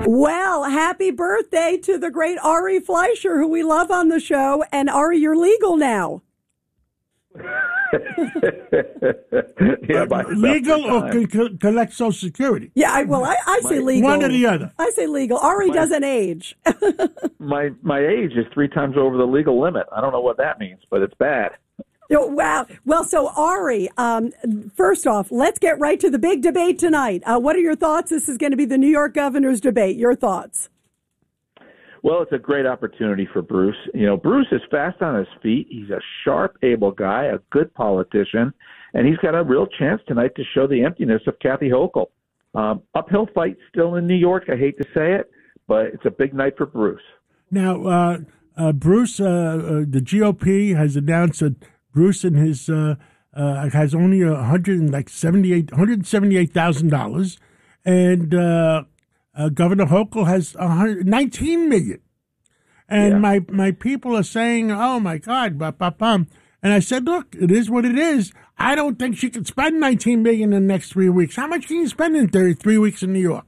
Well, happy birthday to the great Ari Fleischer, who we love on the show. And Ari, you're legal now. Legal or collect Social Security? Yeah, I say legal. One or the other. I say legal. Ari doesn't age. my age is 3 times over the legal limit. I don't know what that means, but it's bad. Oh, wow. Well, so Ari, first off, let's get right to the big debate tonight. What are your thoughts? This is going to be the New York governor's debate. Your thoughts? Well, it's a great opportunity for Bruce. You know, Bruce is fast on his feet. He's a sharp, able guy, a good politician, and he's got a real chance tonight to show the emptiness of Kathy Hochul. Uphill fight still in New York. I hate to say it, but it's a big night for Bruce. Now, Bruce, the GOP has announced that Bruce and his has only $178,000, and Governor Hochul has $19 million. And my people are saying, "Oh my God!" And I said, "Look, it is what it is. I don't think she can spend $19 million in the next 3 weeks. How much can you spend in 3 weeks in New York?"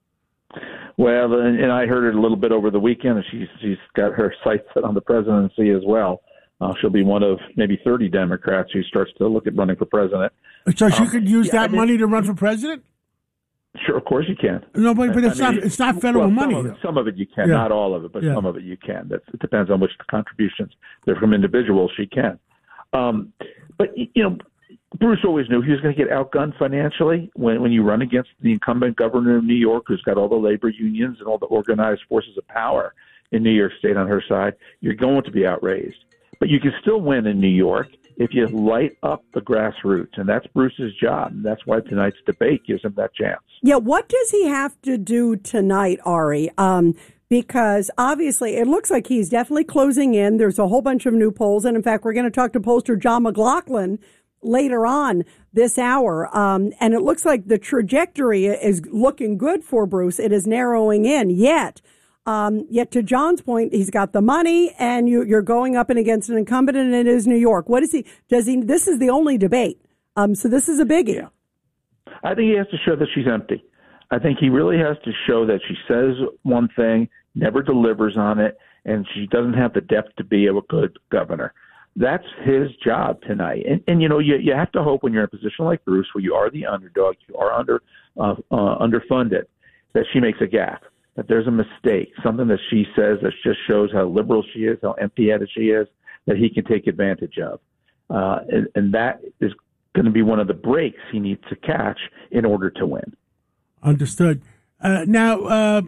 Well, and I heard it a little bit over the weekend, and she's got her sights set on the presidency as well. She'll be one of maybe 30 Democrats who starts to look at running for president. So she could use that money to run for president? Sure, of course you can. No, but it's not federal money. Some of it you can, not all of it, but some of it you can. It depends on which contributions they're from individuals. She can. But, you know, Bruce always knew he was going to get outgunned financially when you run against the incumbent governor of New York, who's got all the labor unions and all the organized forces of power in New York State on her side. You're going to be outraised. But you can still win in New York if you light up the grassroots, and that's Bruce's job. And that's why tonight's debate gives him that chance. Yeah, what does he have to do tonight, Ari? Because obviously it looks like he's definitely closing in. There's a whole bunch of new polls. And in fact, we're going to talk to pollster John McLaughlin later on this hour. And it looks like the trajectory is looking good for Bruce. It is narrowing in. Yet to John's point, he's got the money and you're going up and against an incumbent, and it is New York. What is he? This is the only debate. So this is a biggie. Yeah. I think he has to show that she's empty. I think he really has to show that she says one thing, never delivers on it, and she doesn't have the depth to be a good governor. That's his job tonight. And you know, you have to hope when you're in a position like Bruce, where you are the underdog, you are underfunded, that she makes a gaffe, that there's a mistake, something that she says that just shows how liberal she is, how empty-headed she is, that he can take advantage of. And that is going to be one of the breaks he needs to catch in order to win. Understood. Now,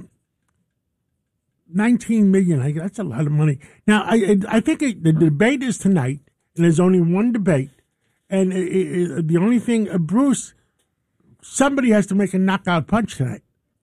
$19 million, that's a lot of money. Now, I think the debate is tonight, and there's only one debate. And the only thing, Bruce, somebody has to make a knockout punch tonight.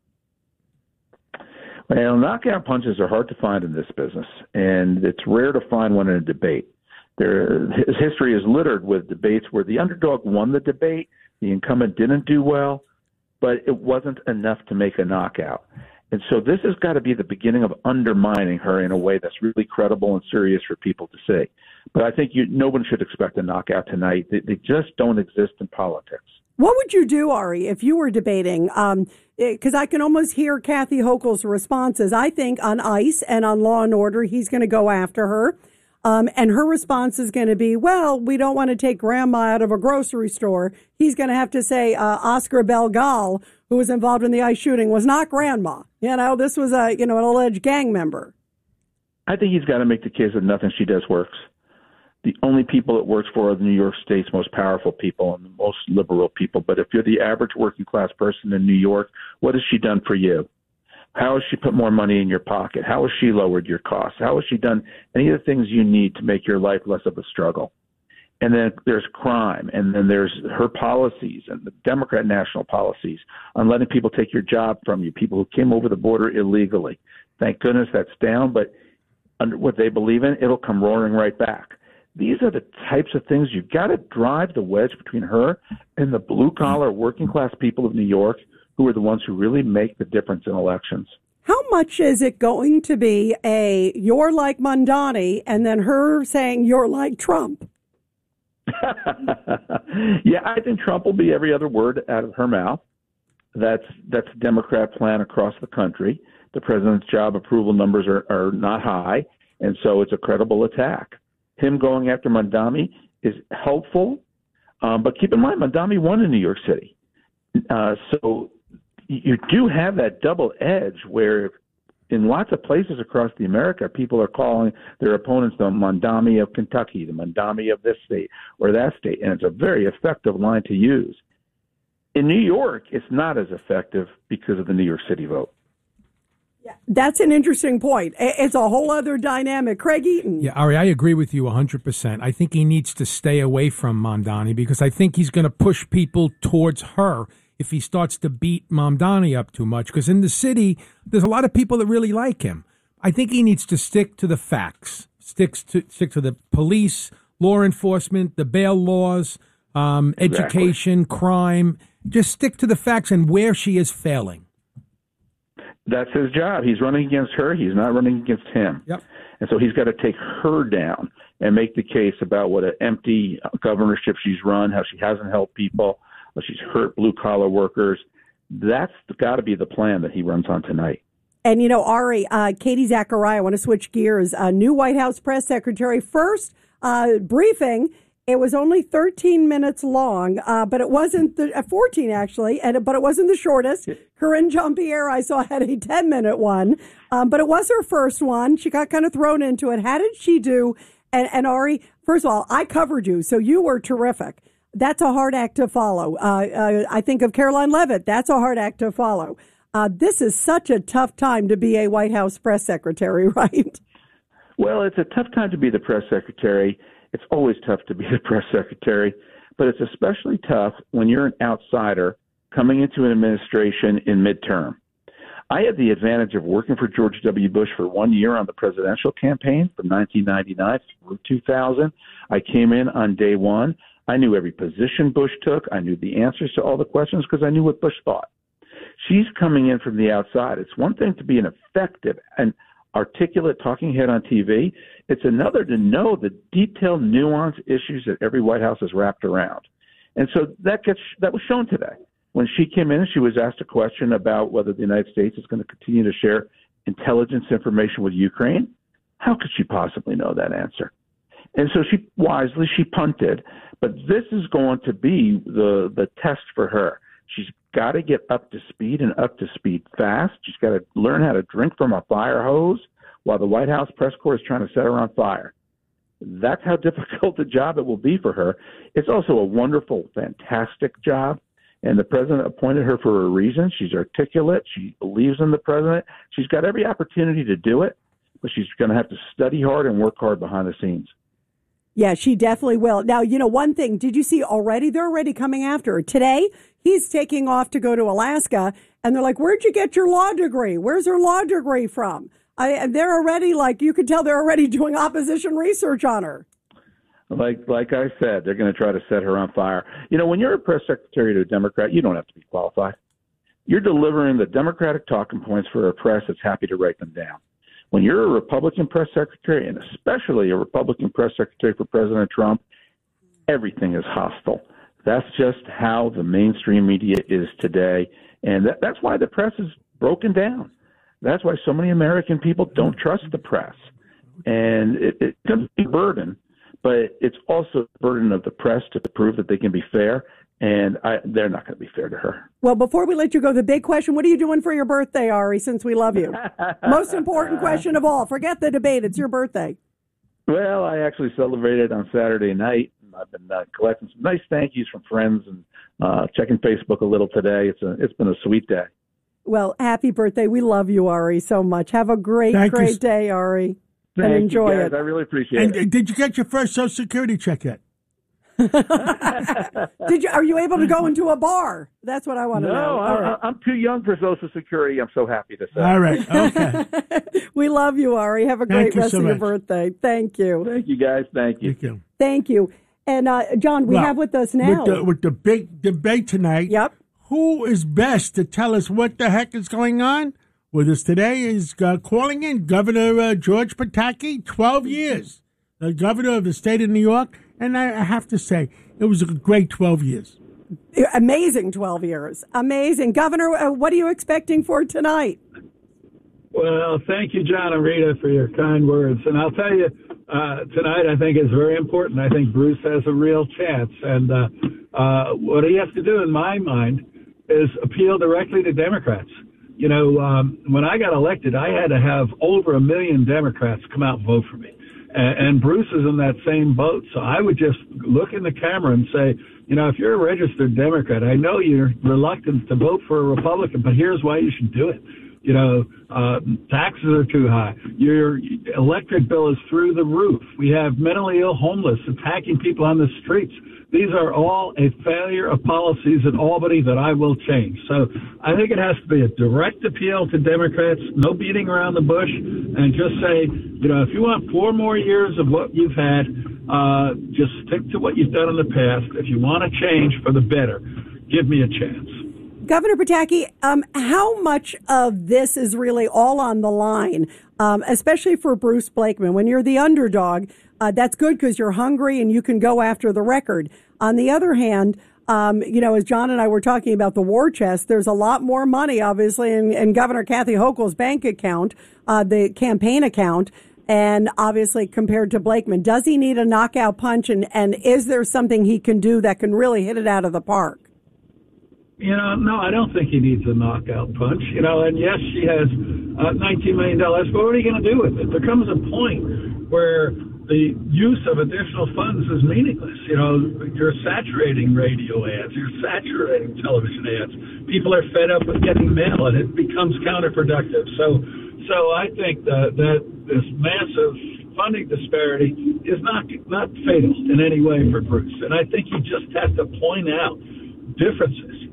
Well, knockout punches are hard to find in this business, and it's rare to find one in a debate. His history is littered with debates where the underdog won the debate, the incumbent didn't do well, but it wasn't enough to make a knockout. And so this has got to be the beginning of undermining her in a way that's really credible and serious for people to see. But I think no one should expect a knockout tonight. They just don't exist in politics. What would you do, Ari, if you were debating? Because I can almost hear Kathy Hochul's responses. I think on ICE and on Law and Order, he's going to go after her. And her response is going to be, well, we don't want to take grandma out of a grocery store. He's going to have to say Oscar Belgal, who was involved in the ICE shooting, was not grandma. You know, this was an alleged gang member. I think he's got to make the case that nothing she does works. The only people it works for are the New York State's most powerful people and the most liberal people. But if you're the average working class person in New York, what has she done for you? How has she put more money in your pocket? How has she lowered your costs? How has she done any of the things you need to make your life less of a struggle? And then there's crime, and then there's her policies and the Democrat national policies on letting people take your job from you, people who came over the border illegally. Thank goodness that's down, but under what they believe in, it'll come roaring right back. These are the types of things you've got to drive the wedge between her and the blue-collar working-class people of New York, who are the ones who really make the difference in elections. How much is it going to be you're like Mondani, and then her saying you're like Trump? Yeah, I think Trump will be every other word out of her mouth. That's a Democrat plan across the country. The president's job approval numbers are not high, and so it's a credible attack. Him going after Mamdani is helpful, but keep in mind, Mamdani won in New York City. So you do have that double edge where in lots of places across the America, people are calling their opponents the Mamdani of Kentucky, the Mamdani of this state or that state, and it's a very effective line to use. In New York, it's not as effective because of the New York City vote. Yeah, that's an interesting point. It's a whole other dynamic. Craig Eaton. Yeah, Ari, I agree with you 100%. I think he needs to stay away from Mamdani because I think he's going to push people towards her if he starts to beat Mamdani up too much. Because in the city, there's a lot of people that really like him. I think he needs to stick to the facts, stick to the police, law enforcement, the bail laws, education, crime. Just stick to the facts and where she is failing. That's his job. He's running against her. He's not running against him. Yep. And so he's got to take her down and make the case about what an empty governorship she's run, how she hasn't helped people, how she's hurt blue-collar workers. That's got to be the plan that he runs on tonight. And, you know, Ari, Katie Zachariah, I want to switch gears. New White House press secretary, first briefing. It was only 13 minutes long, but it wasn't 14 actually, but it wasn't the shortest. Karine Jean-Pierre, I saw, had a 10-minute one, but it was her first one. She got kind of thrown into it. How did she do? And Ari, first of all, I covered you, so you were terrific. That's a hard act to follow. I think of Caroline Leavitt. That's a hard act to follow. This is such a tough time to be a White House press secretary, right? Well, it's a tough time to be the press secretary. It's always tough to be the press secretary, but it's especially tough when you're an outsider coming into an administration in midterm. I had the advantage of working for George W. Bush for 1 year on the presidential campaign from 1999 through 2000. I came in on day one. I knew every position Bush took. I knew the answers to all the questions because I knew what Bush thought. She's coming in from the outside. It's one thing to be an effective and articulate talking head on TV. It's another to know the detailed, nuanced issues that every White House is wrapped around. And so that was shown today. When she came in, she was asked a question about whether the United States is going to continue to share intelligence information with Ukraine. How could she possibly know that answer? And so she punted. But this is going to be the test for her. She's got to get up to speed and up to speed fast. She's got to learn how to drink from a fire hose while the White House press corps is trying to set her on fire. That's how difficult the job it will be for her. It's also a wonderful, fantastic job. And the president appointed her for a reason. She's articulate. She believes in the president. She's got every opportunity to do it, but she's going to have to study hard and work hard behind the scenes. Yeah, she definitely will. Now, you know, one thing, did you see already? They're already coming after her. Today, he's taking off to go to Alaska, and they're like, where'd you get your law degree? Where's her law degree from? They're already, you could tell they're already doing opposition research on her. Like I said, they're going to try to set her on fire. You know, when you're a press secretary to a Democrat, you don't have to be qualified. You're delivering the Democratic talking points for a press that's happy to write them down. When you're a Republican press secretary, and especially a Republican press secretary for President Trump, everything is hostile. That's just how the mainstream media is today. And that's why the press is broken down. That's why so many American people don't trust the press. And it's going to be a burden, but it's also the burden of the press to prove that they can be fair. And they're not going to be fair to her. Well, before we let you go, the big question, what are you doing for your birthday, Ari, since we love you? Most important question of all. Forget the debate. It's your birthday. Well, I actually celebrated on Saturday night. I've been collecting some nice thank yous from friends and checking Facebook a little today. It's been a sweet day. Well, happy birthday. We love you, Ari, so much. Have a great day, Ari. And enjoy it. I really appreciate it. And did you get your first Social Security check yet? Are you able to go into a bar? That's what I want to know. No, I'm too young for Social Security. I'm so happy to say. All right. Okay. We love you, Ari. Have a great rest of your birthday. Thank you. Thank you, guys. Thank you. Thank you. Thank you. And John, we have with us now with the big debate tonight. Yep. Who is best to tell us what the heck is going on? With us today is calling in Governor George Pataki, 12 years, the governor of the state of New York. And I have to say, it was a great 12 years. Amazing 12 years. Amazing. Governor, what are you expecting for tonight? Well, thank you, John and Rita, for your kind words. And I'll tell you, tonight I think is very important. I think Bruce has a real chance. And what he has to do, in my mind, is appeal directly to Democrats. You know, when I got elected, I had to have over 1 million Democrats come out and vote for me. And Bruce is in that same boat. So I would just look in the camera and say, you know, if you're a registered Democrat, I know you're reluctant to vote for a Republican, but here's why you should do it. You know, taxes are too high. Your electric bill is through the roof. We have mentally ill homeless attacking people on the streets. These are all a failure of policies in Albany that I will change. So I think it has to be a direct appeal to Democrats, no beating around the bush, and just say, you know, if you want 4 more years of what you've had, just stick to what you've done in the past. If you want to change for the better, give me a chance. Governor Pataki, how much of this is really all on the line, especially for Bruce Blakeman? When you're the underdog, that's good because you're hungry and you can go after the record. On the other hand, you know, as John and I were talking about the war chest, there's a lot more money, obviously, in Governor Kathy Hochul's bank account, the campaign account, and obviously compared to Blakeman. Does he need a knockout punch, and is there something he can do that can really hit it out of the park? You know, no, I don't think he needs a knockout punch. You know, and yes, she has $19 million, but what are you going to do with it? There comes a point where the use of additional funds is meaningless. You know, you're saturating radio ads, you're saturating television ads. People are fed up with getting mail, and it becomes counterproductive. So I think that this massive funding disparity is not fatal in any way for Bruce. And I think you just have to point out differences.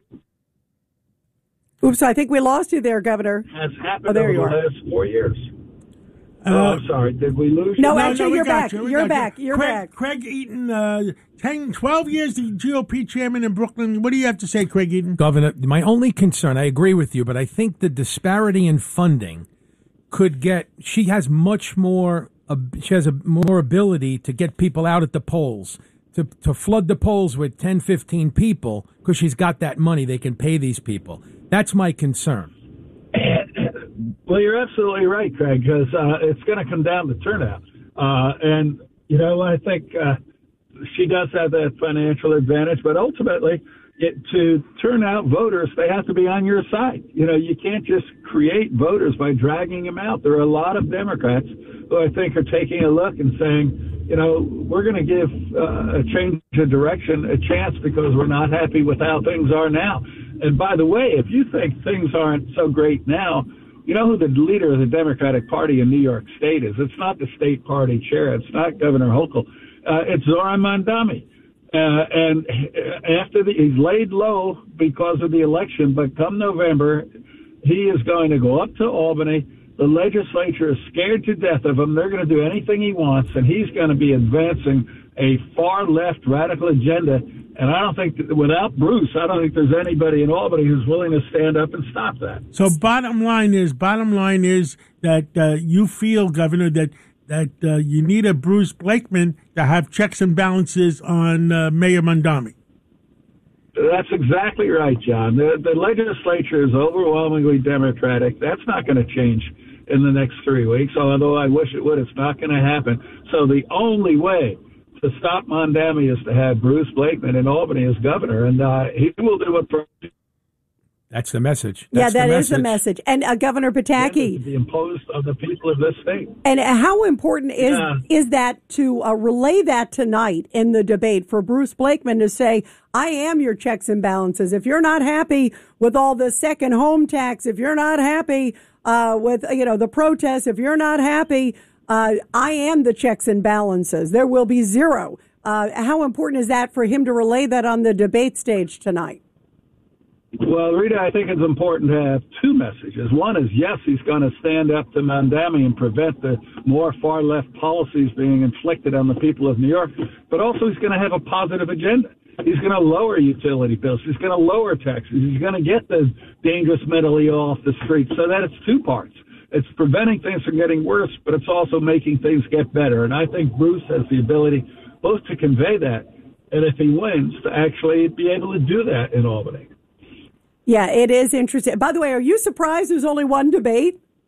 Oops, I think we lost you there, Governor. Has happened over the last 4 years. I'm sorry. Did we lose you? No, actually, you're back. You're back. Craig Eaton, 12 years the GOP chairman in Brooklyn. What do you have to say, Craig Eaton? Governor, my only concern, I agree with you, but I think the disparity in funding could she has more ability to get people out at the polls, to flood the polls with 10, 15 people, because she's got that money. They can pay these people. That's my concern. Well, you're absolutely right, Craig, because it's going to come down to turnout. And, you know, I think she does have that financial advantage, but ultimately, to turn out voters, they have to be on your side. You know, you can't just create voters by dragging them out. There are a lot of Democrats who I think are taking a look and saying, you know, we're going to give a change of direction a chance because we're not happy with how things are now. And by the way, if you think things aren't so great now, you know who the leader of the Democratic Party in New York State is? It's not the state party chair. It's not Governor Hochul. It's Zohran Mamdani. And after he's laid low because of the election, but come November, he is going to go up to Albany. The legislature is scared to death of him. They're going to do anything he wants, and he's going to be advancing a far-left radical agenda. And I don't think, without Bruce, I don't think there's anybody in Albany who's willing to stand up and stop that. So bottom line is that you feel, Governor, that you need a Bruce Blakeman to have checks and balances on Mayor Mamdani. That's exactly right, John. The legislature is overwhelmingly Democratic. That's not going to change in the next 3 weeks, although I wish it would. It's not going to happen. So the only way to stop Mamdani is to have Bruce Blakeman in Albany as governor, and he will do it. That's the message. That is the message. And Governor Pataki, to be imposed on the people of this state. And how important is that to relay that tonight in the debate for Bruce Blakeman to say, I am your checks and balances. If you're not happy with all the second home tax, if you're not happy with the protests, if you're not happy, I am the checks and balances. There will be zero. How important is that for him to relay that on the debate stage tonight? Well, Rita, I think it's important to have two messages. One is, yes, he's going to stand up to Mamdani and prevent the more far-left policies being inflicted on the people of New York, but also he's going to have a positive agenda. He's going to lower utility bills. He's going to lower taxes. He's going to get the dangerous mentally ill off the streets. So that it's two parts. It's preventing things from getting worse, but it's also making things get better. And I think Bruce has the ability both to convey that and, if he wins, to actually be able to do that in Albany. Yeah, it is interesting. By the way, are you surprised there's only one debate?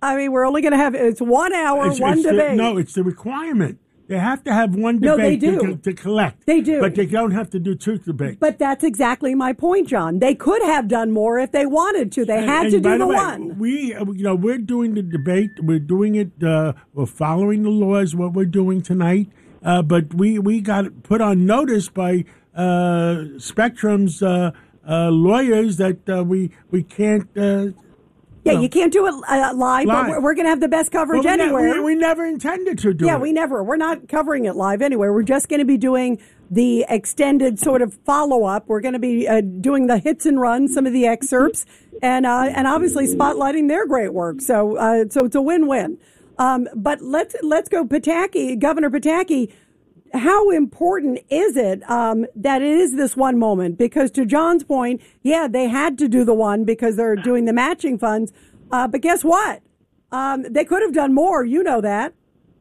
I mean, we're only going to have, it's 1 hour, one debate. It's the requirement. They have to have one debate No, they do. To collect. They do. But they don't have to do 2 debates. But that's exactly my point, John. They could have done more if they wanted to. They had to do the one. We're doing the debate. We're doing it. We're following the laws, what we're doing tonight. But we got put on notice by Spectrum's lawyers that we can't... you can't do it live, but we're going to have the best coverage anywhere. We never intended to do it. Yeah, we're not covering it live anywhere. We're just going to be doing the extended sort of follow-up. We're going to be doing the hits and runs, some of the excerpts, and obviously spotlighting their great work. So it's a win-win. But let's go Pataki, Governor Pataki. How important is it that it is this one moment? Because to John's point, they had to do the one because they're doing the matching funds. But guess what? They could have done more. You know that.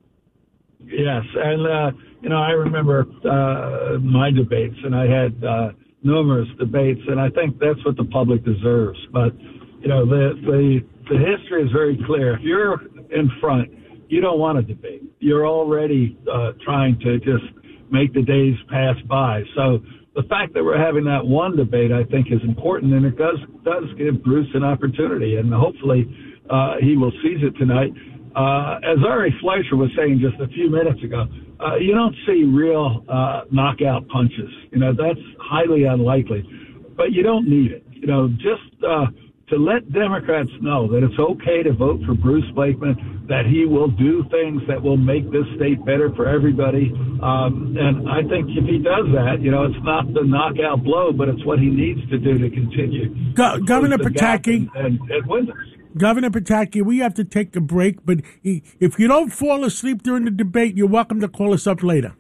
Yes. And, I remember my debates, and I had numerous debates, and I think that's what the public deserves. But, the history is very clear. If you're in front, you don't want to debate. You're already trying to just make the days pass by. So the fact that we're having that one debate, I think, is important, and it does give Bruce an opportunity, and hopefully he will seize it tonight. As Ari Fleischer was saying just a few minutes ago, you don't see real knockout punches. That's highly unlikely, but you don't need it. Just to let Democrats know that it's okay to vote for Bruce Blakeman, that he will do things that will make this state better for everybody. And I think if he does that, it's not the knockout blow, but it's what he needs to do to continue. Governor Pataki. And win this. Governor Pataki, we have to take a break, but if you don't fall asleep during the debate, you're welcome to call us up later.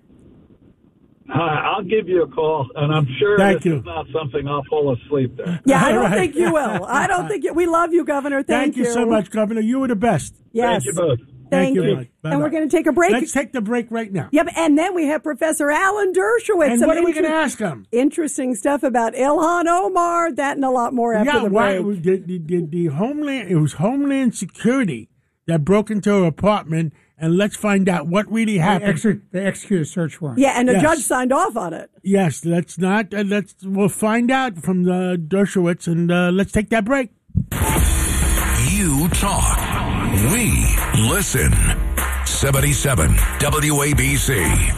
I'll give you a call, and I'm sure this is not something I'll fall asleep there. Yeah, I don't think you will. I don't think we love you, Governor. Thank you so much, Governor. You were the best. Yes. Thank you both. Thank you. Bye-bye. And we're going to take a break. Let's take the break right now. Yep, and then we have Professor Alan Dershowitz. And what are we going to ask him? Interesting stuff about Ilhan Omar, that and a lot more after the break. The Homeland, it was Homeland Security that broke into her apartment, and let's find out what really happened. They executed a search warrant. Yeah, and the judge signed off on it. Yes, we'll find out from the Dershowitz, and let's take that break. You talk, we listen. 77 WABC.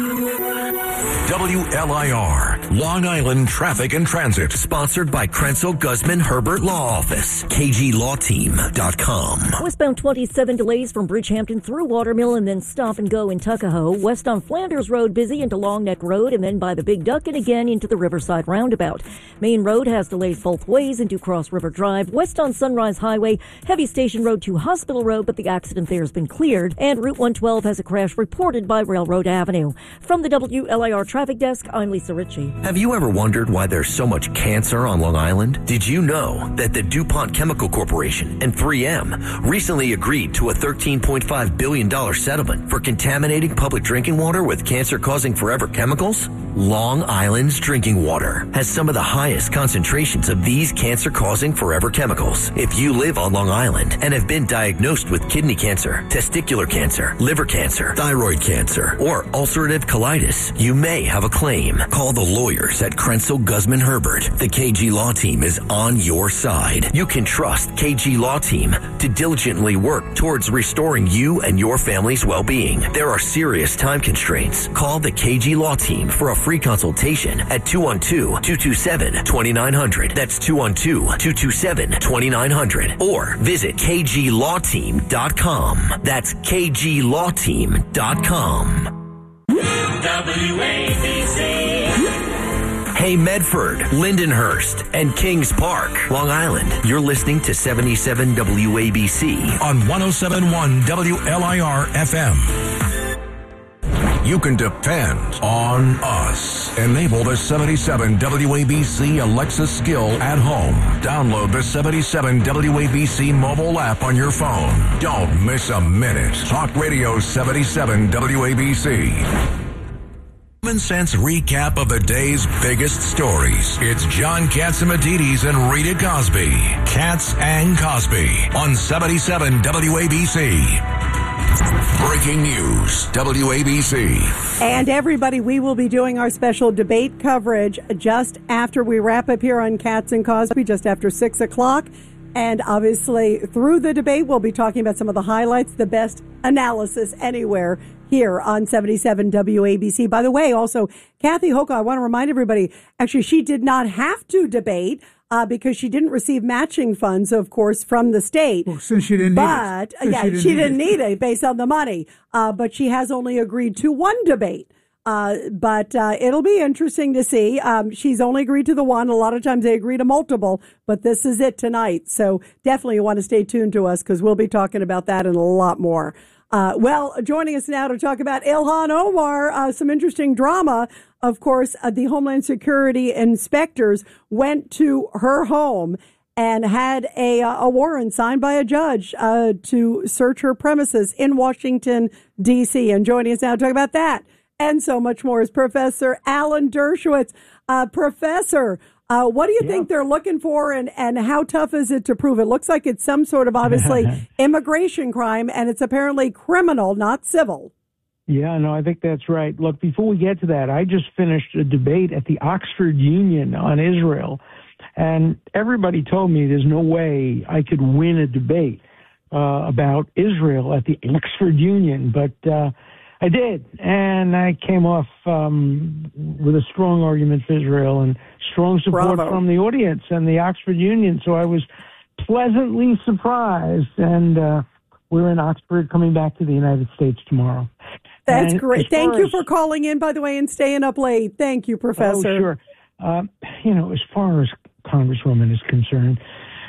WLIR, Long Island Traffic and Transit. Sponsored by Krenzel Guzman Herbert Law Office. KGLawTeam.com. Westbound 27 delays from Bridgehampton through Watermill and then stop and go in Tuckahoe. West on Flanders Road busy into Long Neck Road and then by the Big Duck and again into the Riverside Roundabout. Main Road has delays both ways into Cross River Drive. West on Sunrise Highway, Heavy Station Road to Hospital Road, but the accident there has been cleared. And Route 112 has a crash reported by Railroad Avenue. From the WLIR Traffic Desk, I'm Lisa Ritchie. Have you ever wondered why there's so much cancer on Long Island? Did you know that the DuPont Chemical Corporation and 3M recently agreed to a $13.5 billion settlement for contaminating public drinking water with cancer-causing forever chemicals? Long Island's drinking water has some of the highest concentrations of these cancer-causing forever chemicals. If you live on Long Island and have been diagnosed with kidney cancer, testicular cancer, liver cancer, thyroid cancer, or ulcerative colitis, you may have a claim. Call the lawyers at Krenzel Guzman Herbert. The KG Law Team is on your side. You can trust KG Law Team to diligently work towards restoring you and your family's well-being. There are serious time constraints. Call the KG Law Team for a free consultation at 212-227-2900. That's 212-227-2900. Or visit KGLawTeam.com. That's KGLawTeam.com. WABC. Hey Medford, Lindenhurst, and Kings Park, Long Island. You're listening to 77 WABC on 107.1 WLIR FM. You can depend on us. Enable the 77 WABC Alexa skill at home. Download the 77 WABC mobile app on your phone. Don't miss a minute. Talk Radio 77 WABC. Common sense recap of the day's biggest stories. It's John Catsimatidis and Rita Cosby. Katz and Cosby on 77 WABC. Breaking news, WABC. And everybody, we will be doing our special debate coverage just after we wrap up here on Katz and Cosby, just after 6 o'clock. And obviously, through the debate, we'll be talking about some of the highlights, the best analysis anywhere here on 77 WABC. By the way, also, Kathy Hochul, I want to remind everybody, actually, she did not have to debate because she didn't receive matching funds, of course, from the state. Well, since she didn't need it. She didn't need it based on the money. But she has only agreed to one debate. But it'll be interesting to see. She's only agreed to the one. A lot of times they agree to multiple, but this is it tonight. So definitely you want to stay tuned to us because we'll be talking about that and a lot more. Well, joining us now to talk about Ilhan Omar, some interesting drama. Of course, the Homeland Security inspectors went to her home and had a warrant signed by a judge to search her premises in Washington, D.C. And joining us now to talk about that and so much more is Professor Alan Dershowitz. Professor, what do you think they're looking for, and how tough is it to prove? It looks like it's some sort of, obviously, immigration crime, and it's apparently criminal, not civil. Yeah, no, I think that's right. Look, before we get to that, I just finished a debate at the Oxford Union on Israel, and everybody told me there's no way I could win a debate about Israel at the Oxford Union, but I did, and I came off with a strong argument for Israel and strong support from the audience and the Oxford Union, so I was pleasantly surprised, and we're in Oxford coming back to the United States tomorrow. That's great. Thank you for calling in, by the way, and staying up late. Thank you, Professor. Oh, sure. As far as Congresswoman is concerned,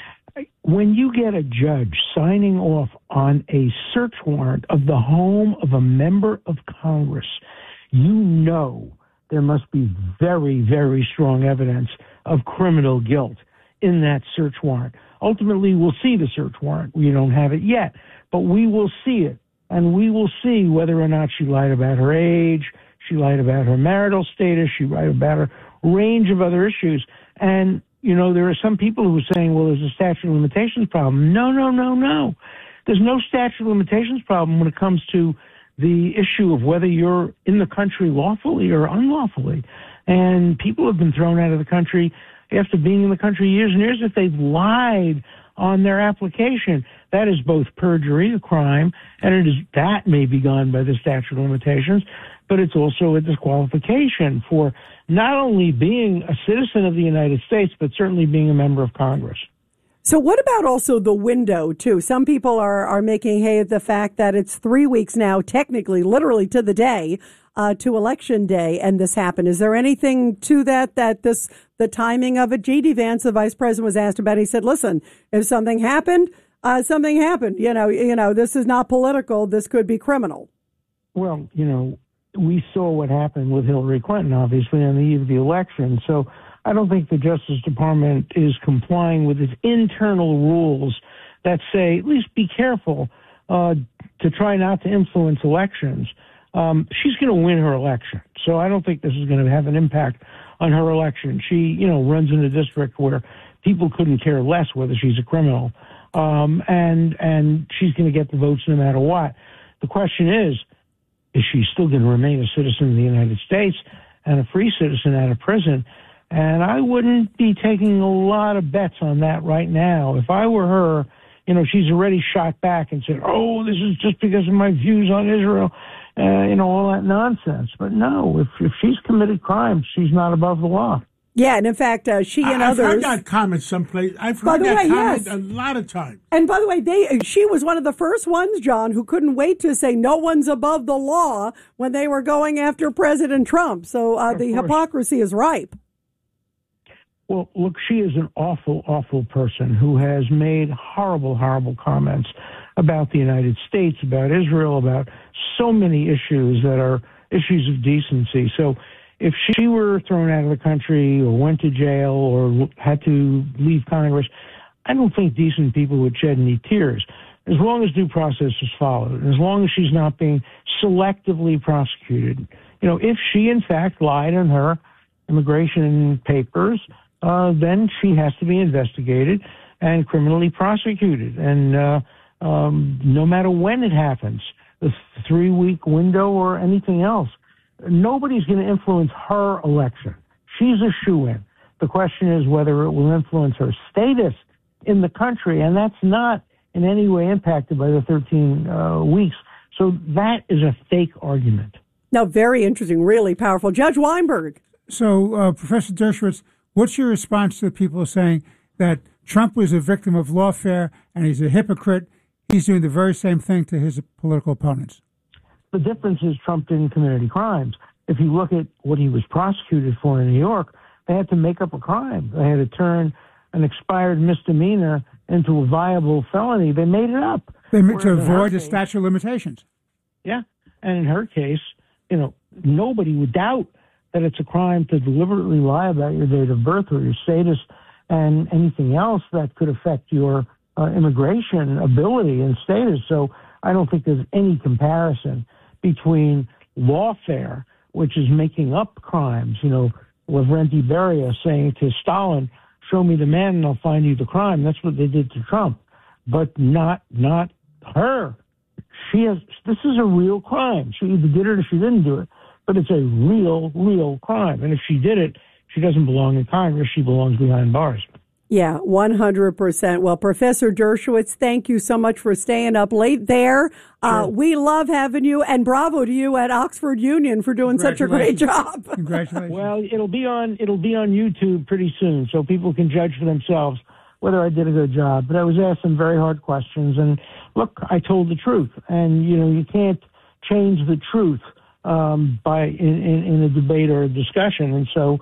when you get a judge signing off on a search warrant of the home of a member of Congress, you know there must be very, very strong evidence of criminal guilt in that search warrant. Ultimately, we'll see the search warrant. We don't have it yet, but we will see it. And we will see whether or not she lied about her age, she lied about her marital status, she lied about a range of other issues. And, there are some people who are saying, well, there's a statute of limitations problem. No. There's no statute of limitations problem when it comes to the issue of whether you're in the country lawfully or unlawfully. And people have been thrown out of the country after being in the country years and years if they've lied on their application. That is both perjury, a crime, and that may be gone by the statute of limitations, but it's also a disqualification for not only being a citizen of the United States, but certainly being a member of Congress. So what about also the window, too? Some people are making hay of the fact that it's 3 weeks now, technically, literally to the day, to Election Day, and this happened. Is there anything to that the timing of it? J.D. Vance, the vice president, was asked about it. He said, listen, if something happened, something happened. This is not political. This could be criminal. Well, we saw what happened with Hillary Clinton, obviously, on the eve of the election. So I don't think the Justice Department is complying with its internal rules that say, at least be careful to try not to influence elections. She's going to win her election. So I don't think this is going to have an impact on her election. She, runs in a district where people couldn't care less whether she's a criminal. And she's going to get the votes no matter what. The question is she still going to remain a citizen of the United States and a free citizen out of prison? And I wouldn't be taking a lot of bets on that right now. If I were her, she's already shot back and said, oh, this is just because of my views on Israel, all that nonsense. But no, if she's committed crimes, she's not above the law. Yeah, and in fact, she and others. I've heard that comment someplace. I've heard that comment a lot of times. And by the way, she was one of the first ones, John, who couldn't wait to say no one's above the law when they were going after President Trump. So the hypocrisy is ripe. Well, look, she is an awful, awful person who has made horrible, horrible comments about the United States, about Israel, about so many issues that are issues of decency. So if she were thrown out of the country or went to jail or had to leave Congress, I don't think decent people would shed any tears. as long as due process is followed, and as long as she's not being selectively prosecuted. If she in fact lied on her immigration papers, then she has to be investigated and criminally prosecuted. And no matter when it happens, the 3-week window or anything else, nobody's going to influence her election. She's a shoo-in. The question is whether it will influence her status in the country, and that's not in any way impacted by the 13 weeks. So that is a fake argument. No, very interesting, really powerful. Judge Weinberg. So, Professor Dershowitz, what's your response to people saying that Trump was a victim of lawfare and he's a hypocrite? He's doing the very same thing to his political opponents. The difference is Trump didn't commit any crimes. If you look at what he was prosecuted for in New York, they had to make up a crime. They had to turn an expired misdemeanor into a viable felony. They made it up. They meant to avoid the statute of limitations. Yeah. And in her case, nobody would doubt that it's a crime to deliberately lie about your date of birth or your status and anything else that could affect your immigration ability and status. So I don't think there's any comparison between lawfare, which is making up crimes, Lavrenti Beria saying to Stalin, show me the man and I'll find you the crime. That's what they did to Trump, but not her. This is a real crime. She either did it or she didn't do it, but it's a real crime. And if she did it, she doesn't belong in Congress. She belongs behind bars. Yeah, 100%. Well, Professor Dershowitz, thank you so much for staying up late there. Sure. We love having you, and bravo to you at Oxford Union for doing such a great job. Congratulations. Well, it'll be on YouTube pretty soon, so people can judge for themselves whether I did a good job. But I was asked some very hard questions, and look, I told the truth. And you can't change the truth by in a debate or a discussion. And so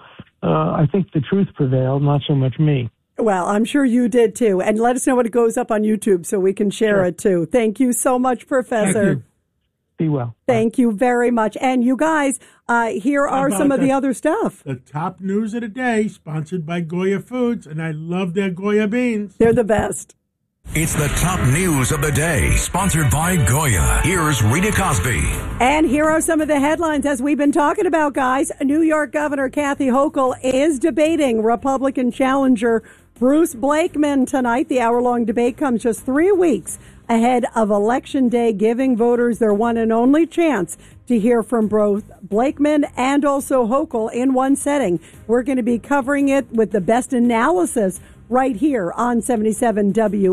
I think the truth prevailed, not so much me. Well, I'm sure you did too. And let us know when it goes up on YouTube so we can share it too. Thank you so much, Professor. Thank you. Be well. Thank you very much. And you guys, here are some of the other stuff. The top news of the day, sponsored by Goya Foods, and I love their Goya beans. They're the best. It's the top news of the day, sponsored by Goya. Here's Rita Cosby. And here are some of the headlines as we've been talking about, guys. New York Governor Kathy Hochul is debating Republican challenger Bruce Blakeman tonight. The hour-long debate comes just 3 weeks ahead of Election Day, giving voters their one and only chance to hear from both Blakeman and also Hochul in one setting. We're going to be covering it with the best analysis right here on 77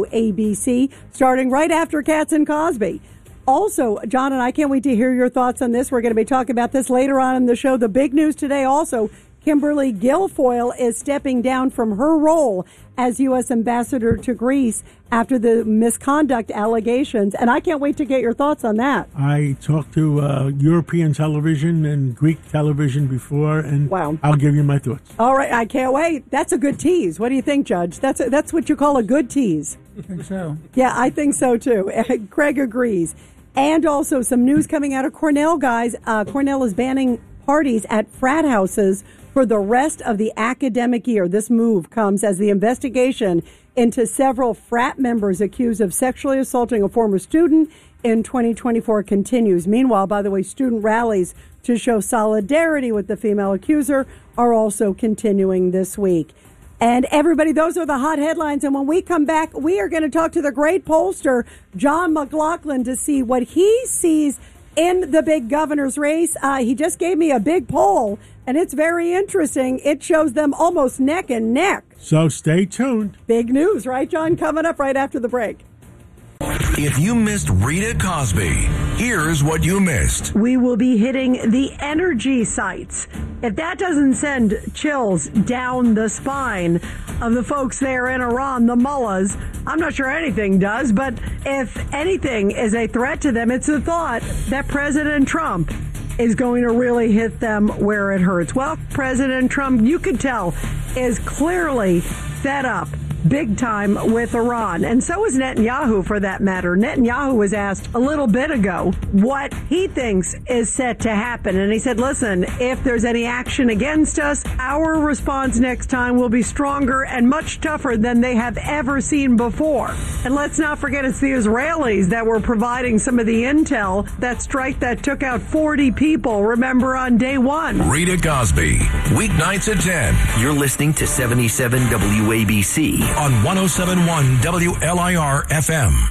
WABC, starting right after Katz and Cosby. Also, John and I can't wait to hear your thoughts on this. We're going to be talking about this later on in the show. The big news today also, Kimberly Guilfoyle is stepping down from her role as U.S. Ambassador to Greece after the misconduct allegations. And I can't wait to get your thoughts on that. I talked to European television and Greek television before, and wow. I'll give you my thoughts. All right, I can't wait. That's a good tease. What do you think, Judge? That's what you call a good tease. I think so. Yeah, I think so, too. Craig agrees. And also some news coming out of Cornell, guys. Cornell is banning parties at frat houses for the rest of the academic year. This move comes as the investigation into several frat members accused of sexually assaulting a former student in 2024 continues. Meanwhile, by the way, student rallies to show solidarity with the female accuser are also continuing this week. And everybody, those are the hot headlines. And when we come back, we are going to talk to the great pollster, John McLaughlin, to see what he sees in the big governor's race. He just gave me a big poll, and it's very interesting. It shows them almost neck and neck. So stay tuned. Big news, right, John? Coming up right after the break. If you missed Rita Cosby, here's what you missed. We will be hitting the energy sites. If that doesn't send chills down the spine of the folks there in Iran, the mullahs, I'm not sure anything does, but if anything is a threat to them, it's the thought that President Trump is going to really hit them where it hurts. Well, President Trump, you could tell, is clearly fed up, big time with Iran. And so is Netanyahu, for that matter. Netanyahu was asked a little bit ago what he thinks is set to happen. And he said, listen, if there's any action against us, our response next time will be stronger and much tougher than they have ever seen before. And let's not forget it's the Israelis that were providing some of the intel, that strike that took out 40 people, remember, on day one. Rita Cosby, weeknights at 10. You're listening to 77 WABC on 107.1 WLIR FM.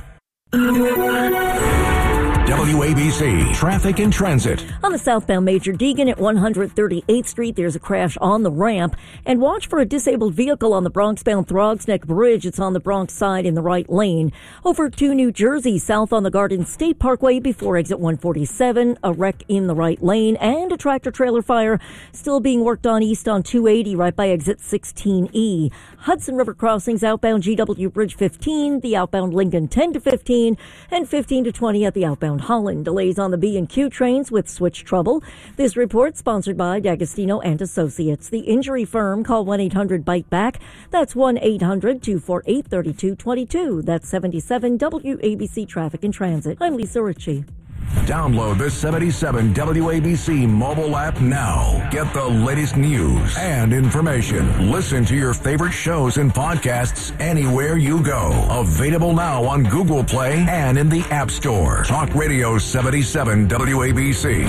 WABC Traffic and Transit. On the southbound Major Deegan at 138th Street, there's a crash on the ramp. And watch for a disabled vehicle on the Bronx-bound Throgs Neck Bridge. It's on the Bronx side in the right lane. Over to New Jersey, south on the Garden State Parkway before exit 147. A wreck in the right lane and a tractor-trailer fire still being worked on east on 280 right by exit 16E. Hudson River crossings outbound GW Bridge 15, the outbound Lincoln 10 to 15, and 15 to 20 at the outbound Holland. Delays on the B&Q trains with switch trouble. This report sponsored by D'Agostino and Associates. The injury firm, call 1-800-BITE-BACK. That's 1-800-248-3222. That's 77 WABC Traffic and Transit. I'm Lisa Ritchie. Download the 77 WABC mobile app now. Get the latest news and information. Listen to your favorite shows and podcasts anywhere you go. Available now on Google Play and in the App Store. Talk Radio 77 WABC.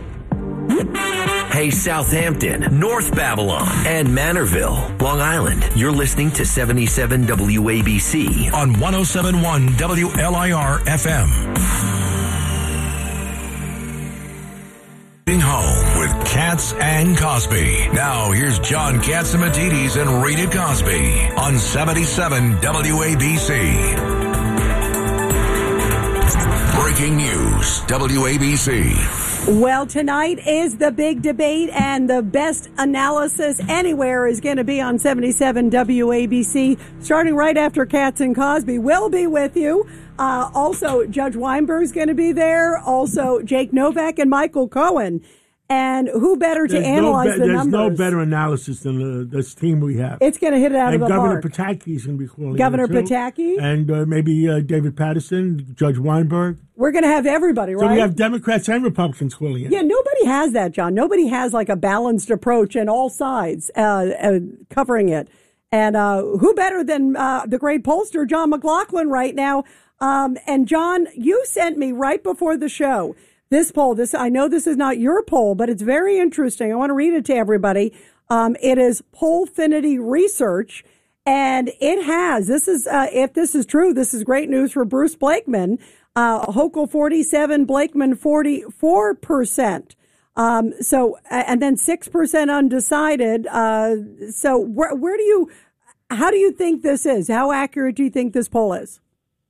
Hey, Southampton, North Babylon, and Manorville, Long Island. You're listening to 77 WABC on 107.1 WLIR FM. Home with Katz and Cosby. Now here's John Catsimatidis and Rita Cosby on 77 WABC. Breaking news, WABC. Well, tonight is the big debate, and the best analysis anywhere is going to be on 77 WABC, starting right after Katz and Cosby. We'll be with you. Also, Judge Weinberg's going to be there. Also, Jake Novak and Michael Cohen. And who better to analyze the numbers? There's no better analysis than this team we have. It's going to hit it out of the park. park. Governor Pataki is going to be calling Governor Pataki? And maybe David Patterson, Judge Weinberg. We're going to have everybody, right? So we have Democrats and Republicans calling in. Yeah, nobody has that, John. Nobody has like a balanced approach and all sides covering it. And who better than the great pollster, John McLaughlin, right now? And John, you sent me right before the show this poll. I know this is not your poll, but it's very interesting. I want to read it to everybody. It is Pollfinity Research, and it has, if this is true, this is great news for Bruce Blakeman. Hochul 47, Blakeman 44%. And then 6% undecided. So how do you think this is? How accurate do you think this poll is?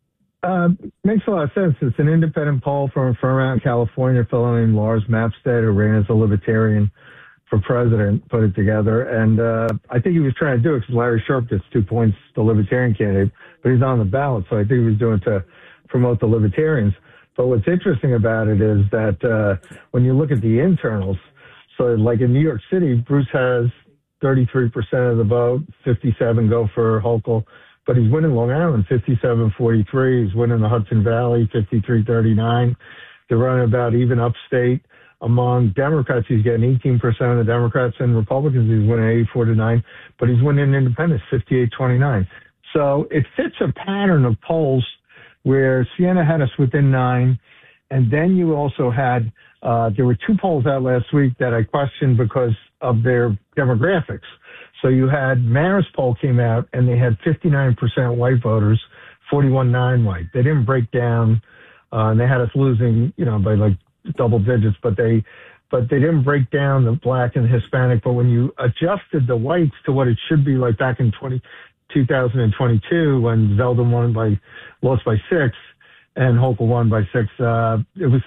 Makes a lot of sense. It's an independent poll from a firm out in California, a fellow named Lars Mapstead, who ran as a libertarian for president, put it together. And I think he was trying to do it because Larry Sharpe gets 2 points, the libertarian candidate, but he's on the ballot. So I think he was doing it to promote the libertarians. But what's interesting about it is that when you look at the internals, so like in New York City, Bruce has 33% of the vote, 57 go for Hochul. But he's winning Long Island, 57-43. He's winning the Hudson Valley, 53-39. They're running about even upstate. Among Democrats, he's getting 18% of the Democrats, and Republicans, he's winning 84-9. But he's winning independents, 58-29. So it fits a pattern of polls where Siena had us within 9, and then you also had there were 2 polls out last week that I questioned because of their demographics. So you had Marist poll came out, and they had 59% white voters, 41.9 white. They didn't break down, and they had us losing, by like double digits, but they didn't break down the black and Hispanic. But when you adjusted the whites to what it should be like back in 2022, when Zeldin lost by 6, and Hochul won by 6, it was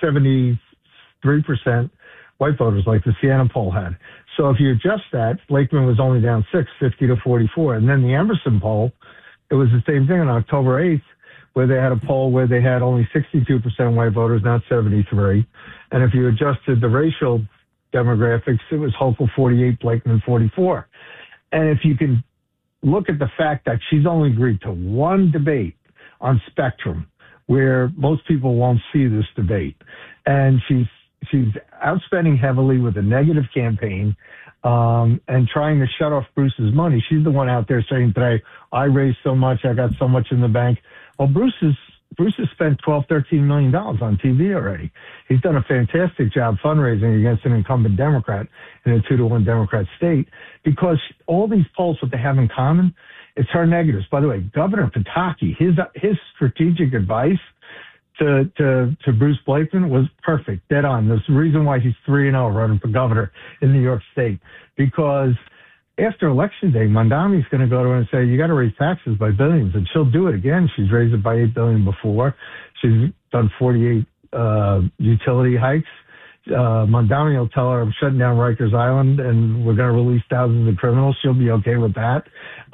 73% white voters like the Siena poll had. So if you adjust that, Blakeman was only down 6, 50-44. And then the Emerson poll, it was the same thing on October 8th, where they had a poll where they had only 62% white voters, not 73. And if you adjusted the racial demographics, it was Hochul 48, Blakeman 44. And if you can look at the fact that she's only agreed to one debate on Spectrum, where most people won't see this debate. And she's outspending heavily with a negative campaign and trying to shut off Bruce's money. She's the one out there saying today, I raised so much, I got so much in the bank. Well, Bruce has spent $12-13 million on TV already. He's done a fantastic job fundraising against an incumbent Democrat in a 2-1 Democrat state, because all these polls, what they have in common, it's her negatives. By the way, Governor Pataki, his strategic advice to Bruce Blakeman was perfect, dead on. There's the reason why he's 3-0 running for governor in New York State, because after Election Day, Mondami's going to go to her and say, you got to raise taxes by billions. And she'll do it again. She's raised it by $8 billion before. She's done 48 utility hikes. Mondami will tell her, I'm shutting down Rikers Island and we're going to release thousands of criminals. She'll be okay with that.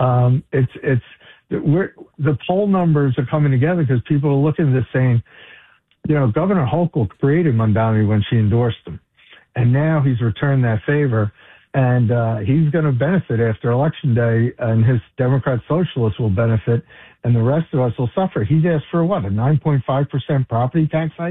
The poll numbers are coming together because people are looking at this saying, Governor Hochul created Mondami when she endorsed him. And now he's returned that favor. And he's going to benefit after Election Day, and his Democrat socialists will benefit, and the rest of us will suffer. He's asked for what, a 9.5% property tax hike?